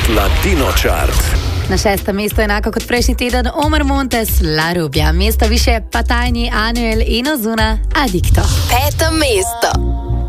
Latino Chart. Na 6. mesto enako kot prejšnji teden Omar Montes, La Rubia. Mesto više pa Tiny, Anuel in Ozuna, Adicto. 5. mesto.